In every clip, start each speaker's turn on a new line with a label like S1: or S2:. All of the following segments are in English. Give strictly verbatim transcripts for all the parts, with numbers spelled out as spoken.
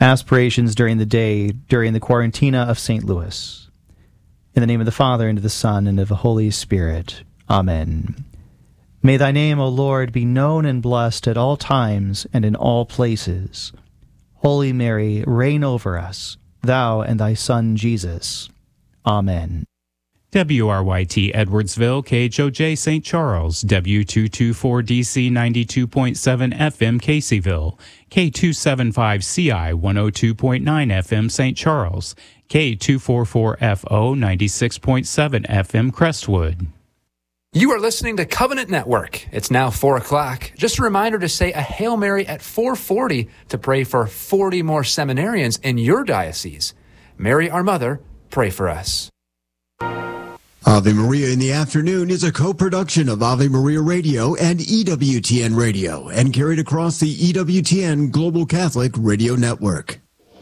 S1: aspirations during the day during the Quarantina of Saint Louis. In the name of the Father, and of the Son, and of the Holy Spirit. Amen. May thy name, O Lord, be known and blessed at all times and in all places. Holy Mary, reign over us, thou and thy Son Jesus. Amen.
S2: W R Y T Edwardsville, K H O J Saint Charles, W two twenty-four D C ninety-two point seven F M Caseyville, K two seventy-five C I one oh two point nine F M Saint Charles, K two forty-four F O ninety-six point seven F M Crestwood.
S3: You are listening to Covenant Network. It's now four o'clock. Just a reminder to say a Hail Mary at four forty to pray for forty more seminarians in your diocese. Mary, our Mother, pray for us.
S4: Ave Maria in the Afternoon is a co-production of Ave Maria Radio and E W T N Radio and carried across the E W T N Global Catholic Radio Network.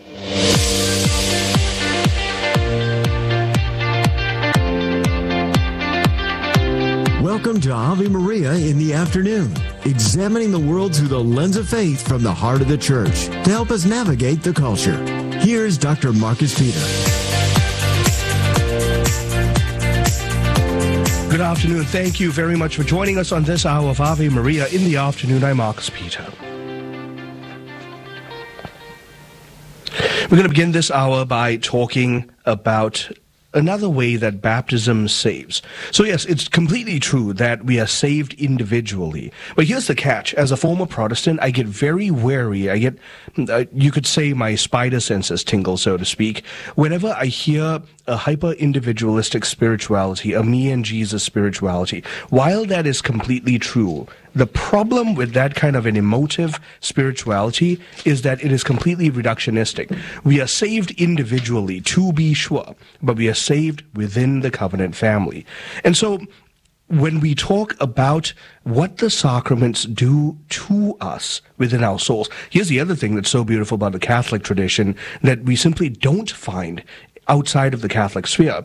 S4: Welcome to Ave Maria in the Afternoon, examining the world through the lens of faith from the heart of the Church to help us navigate the culture. Here's Doctor Marcus Peter.
S5: Good afternoon. Thank you very much for joining us on this hour of Ave Maria in the Afternoon. I'm Marcus Peter. We're going to begin this hour by talking about another way that baptism saves. So yes, it's completely true that we are saved individually. But here's the catch. As a former Protestant, I get very wary. I get, uh, you could say my spider senses tingle, so to speak, whenever I hear a hyper-individualistic spirituality, a me and Jesus spirituality. While that is completely true, the problem with that kind of an emotive spirituality is that it is completely reductionistic. We are saved individually, to be sure, but we are saved within the covenant family. And so when we talk about what the sacraments do to us within our souls, here's the other thing that's so beautiful about the Catholic tradition that we simply don't find outside of the Catholic sphere.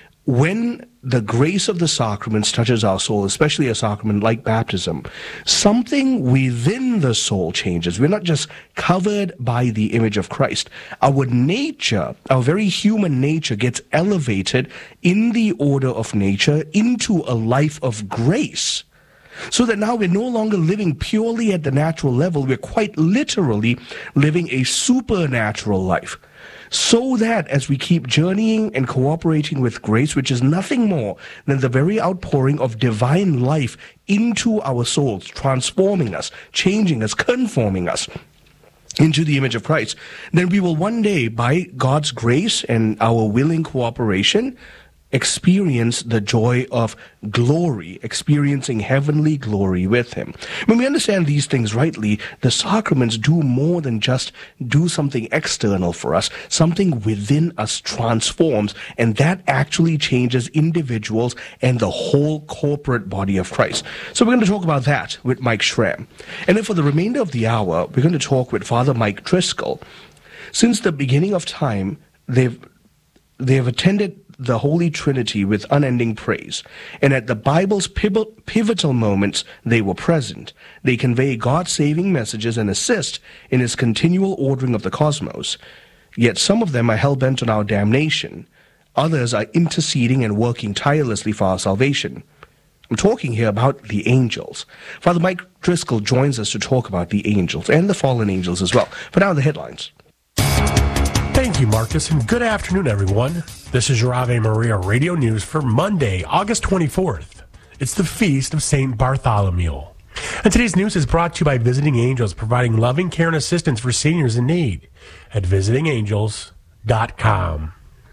S5: When the grace of the sacraments touches our soul, especially a sacrament like baptism, something within the soul changes. We're not just covered by the image of Christ. Our nature, our very human nature, gets elevated in the order of nature into a life of grace. So that now we're no longer living purely at the natural level. We're quite literally living a supernatural life. So that as we keep journeying and cooperating with grace, which is nothing more than the very outpouring of divine life into our souls, transforming us, changing us, conforming us into the image of Christ, then we will one day, by God's grace and our willing cooperation, experience the joy of glory, experiencing heavenly glory with him. When we understand these things rightly, the sacraments do more than just do something external for us. Something within us transforms, and that actually changes individuals and the whole corporate body of Christ. So we're going to talk about that with Mike Schramm. And then for the remainder of the hour, we're going to talk with Father Mike Driscoll. Since the beginning of time, they've they have attended the Holy Trinity with unending praise, and at the Bible's pivotal moments, they were present. They convey God's saving messages and assist in his continual ordering of the cosmos. Yet some of them are hell-bent on our damnation. Others are interceding and working tirelessly for our salvation. I'm talking here about the angels. Father Mike Driscoll joins us to talk about the angels and the fallen angels as well. But now the headlines.
S6: Thank you, Marcus, and good afternoon, everyone. This is your Ave Maria Radio News for Monday, August twenty-fourth. It's the feast of Saint Bartholomew. And today's news is brought to you by Visiting Angels, providing loving care and assistance for seniors in need at visiting angels dot com.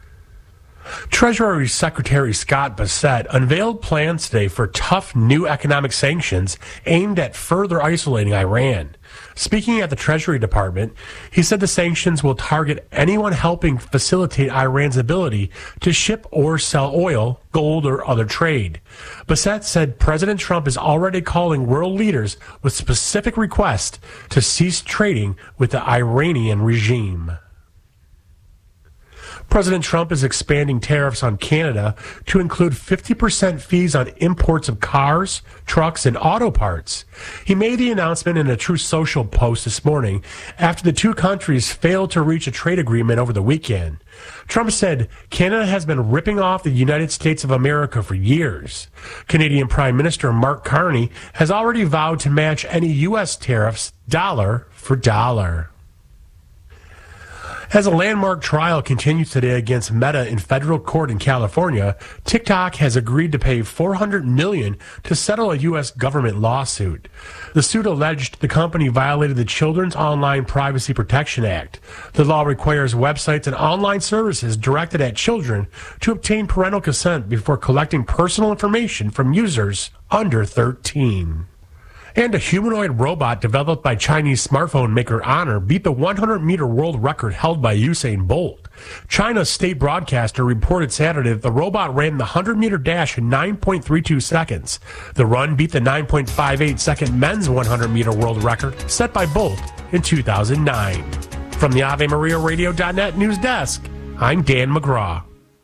S6: Treasury Secretary Scott Bessent unveiled plans today for tough new economic sanctions aimed at further isolating Iran. Speaking at the Treasury Department, he said the sanctions will target anyone helping facilitate Iran's ability to ship or sell oil, gold, or other trade. Bessent said President Trump is already calling world leaders with specific requests to cease trading with the Iranian regime. President Trump is expanding tariffs on Canada to include fifty percent fees on imports of cars, trucks, and auto parts. He made the announcement in a Truth Social post this morning after the two countries failed to reach a trade agreement over the weekend. Trump said Canada has been ripping off the United States of America for years. Canadian Prime Minister Mark Carney has already vowed to match any U S tariffs dollar for dollar. As a landmark trial continues today against Meta in federal court in California, TikTok has agreed to pay four hundred million dollars to settle a U S government lawsuit. The suit alleged the company violated the Children's Online Privacy Protection Act. The law requires websites and online services directed at children to obtain parental consent before collecting personal information from users under thirteen. And a humanoid robot developed by Chinese smartphone maker Honor beat the one hundred meter world record held by Usain Bolt. China's state broadcaster reported Saturday that the robot ran the one hundred meter dash in nine point three two seconds. The run beat the nine point five eight second men's one hundred meter world record set by Bolt in two thousand nine. From the Ave Maria Radio dot net news desk, I'm Dan McGraw.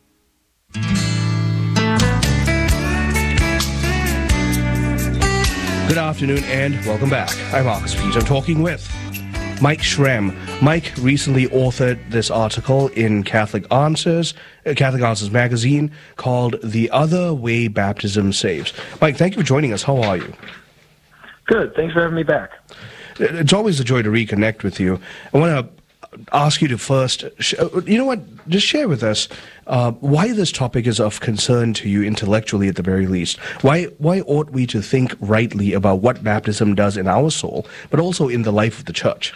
S5: Good afternoon and welcome back. I'm Marcus Peet. I'm talking with Mike Schramm. Mike recently authored this article in Catholic Answers, uh, Catholic Answers magazine called The Other Way Baptism Saves. Mike, thank you for joining us. How are you?
S7: Good. Thanks for having me back.
S5: It's always a joy to reconnect with you. I want to ask you to first, sh- you know what, just share with us uh, why this topic is of concern to you intellectually at the very least. Why why ought we to think rightly about what baptism does in our soul, but also in the life of the church?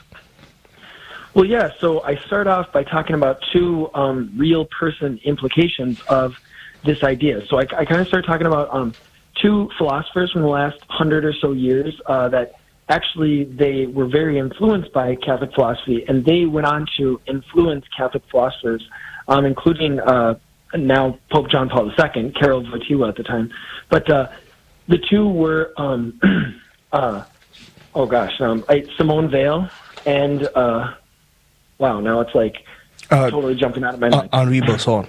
S7: Well, yeah, so I start off by talking about two um, real person implications of this idea. So I, I kind of start talking about um, two philosophers from the last hundred or so years uh, that actually they were very influenced by Catholic philosophy, and they went on to influence Catholic philosophers, um, including uh, now Pope John Paul the Second, Karol Wojtyła at the time. But uh, the two were, um, uh, oh gosh, um, I, Simone Weil and, uh, wow, now it's like uh, totally jumping out of my mind.
S5: Uh, Henri Bergson.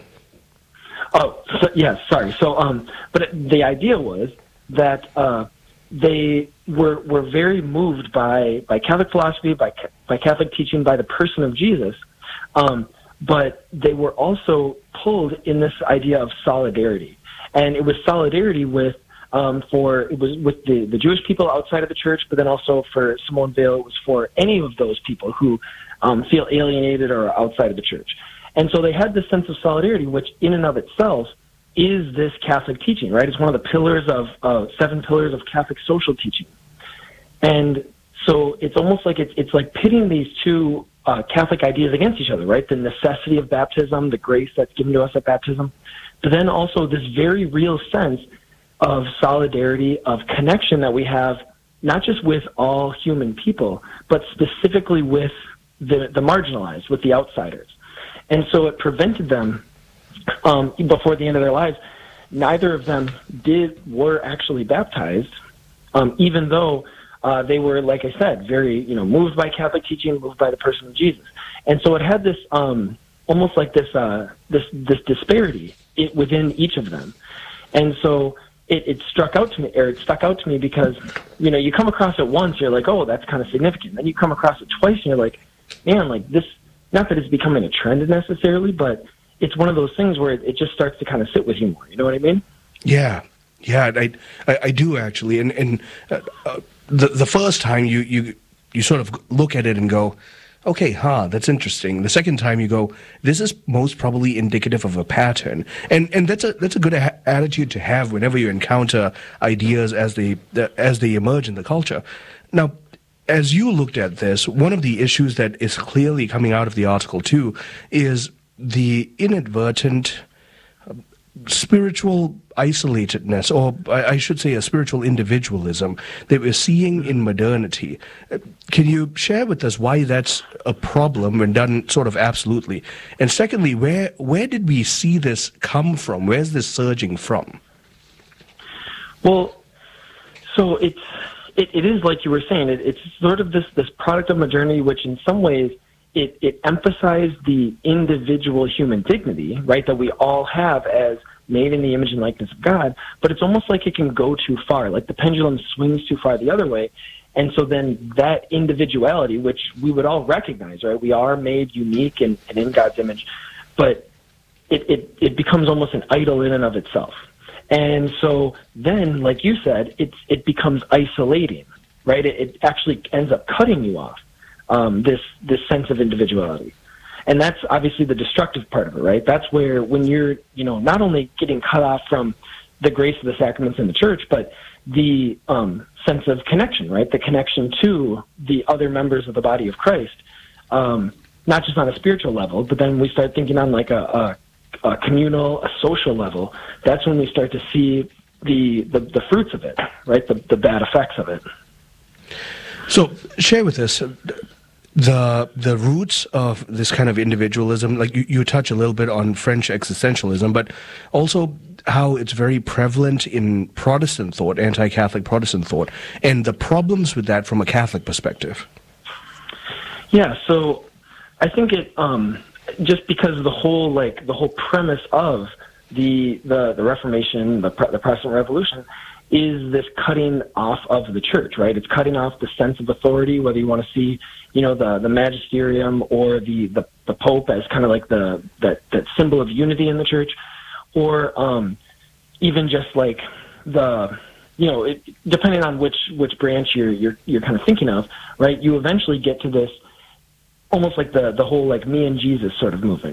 S7: Oh, so, yes, sorry. So, um, but the idea was that uh, they were were very moved by, by Catholic philosophy, by by Catholic teaching, by the person of Jesus, um, but they were also pulled in this idea of solidarity, and it was solidarity with um, for it was with the, the Jewish people outside of the church, but then also for Simone Weil, it was for any of those people who um, feel alienated or are outside of the church, and so they had this sense of solidarity, which in and of itself is this Catholic teaching, right? It's one of the pillars of uh, seven pillars of Catholic social teaching. And so it's almost like it's, it's like pitting these two uh, Catholic ideas against each other, right? The necessity of baptism, the grace that's given to us at baptism, but then also this very real sense of solidarity, of connection that we have, not just with all human people, but specifically with the, the marginalized, with the outsiders. And so it prevented them Um, before the end of their lives, neither of them did were actually baptized, um, even though uh, they were, like I said, very you know moved by Catholic teaching, moved by the person of Jesus, and so it had this um, almost like this uh, this this disparity it, within each of them, and so it, it struck out to me, or it stuck out to me because you know you come across it once, you're like, oh, that's kind of significant. Then you come across it twice, and you're like, man, like this. Not that it's becoming a trend necessarily, but it's one of those things where it, it just starts to kind of sit with you more. You know what I mean?
S5: Yeah, yeah, I, I, I do actually. And and uh, uh, the the first time you, you you sort of look at it and go, okay, huh, that's interesting. The second time you go, this is most probably indicative of a pattern, and and that's a that's a good a- attitude to have whenever you encounter ideas as they uh, as they emerge in the culture. Now, as you looked at this, one of the issues that is clearly coming out of the article too is the inadvertent uh, spiritual isolatedness, or I, I should say a spiritual individualism that we're seeing in modernity. Uh, can you share with us why that's a problem when done sort of absolutely? And secondly, where where did we see this come from? Where's this surging from?
S7: Well, so it's it, it is like you were saying. It, it's sort of this this product of modernity, which in some ways it, it emphasized the individual human dignity, right, that we all have as made in the image and likeness of God, but it's almost like it can go too far, like the pendulum swings too far the other way. And so then that individuality, which we would all recognize, right, we are made unique and, and in God's image, but it, it, it becomes almost an idol in and of itself. And so then, like you said, it's, it becomes isolating, right? It, it actually ends up cutting you off, um, this, this sense of individuality. And that's obviously the destructive part of it, right? That's where when you're, you know, not only getting cut off from the grace of the sacraments in the church, but the um, sense of connection, right? The connection to the other members of the body of Christ, um, not just on a spiritual level, but then we start thinking on like a, a, a communal, a social level. That's when we start to see the, the, the fruits of it, right? The, the bad effects of it.
S5: So share with us the the roots of this kind of individualism. Like you, you touch a little bit on French existentialism, but also how it's very prevalent in Protestant thought, anti-Catholic Protestant thought, and the problems with that from a Catholic perspective.
S7: Yeah, so I think it um, just because the whole like the whole premise of the the, the Reformation, the the Protestant Revolution, is this cutting off of the church, right? It's cutting off the sense of authority, whether you want to see, you know, the, the magisterium or the, the, the Pope as kind of like the that, that symbol of unity in the church, or um, even just like the, you know, it, depending on which, which branch you're, you're you're kind of thinking of, right? You eventually get to this almost like the, the whole like me and Jesus sort of movement,